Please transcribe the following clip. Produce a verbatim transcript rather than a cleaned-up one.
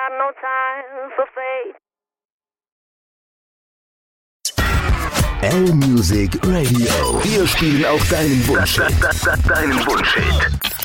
got no time for fate. L-Music Radio. Wir spielen auch deinen Wunsch. Deinen Wunschhit.